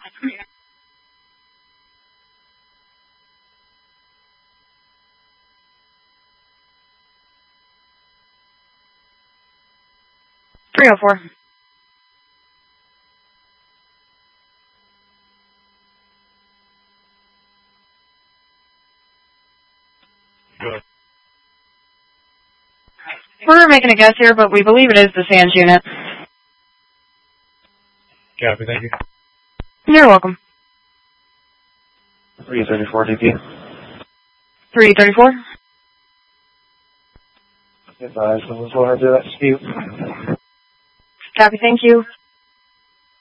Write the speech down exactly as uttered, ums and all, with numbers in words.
three oh four. Good. We're making a guess here, but we believe it is the SANS unit. Copy, thank you. You're welcome. three thirty-four D P. three thirty-four. Advise, we'll go ahead and do that dispute. Copy, thank you.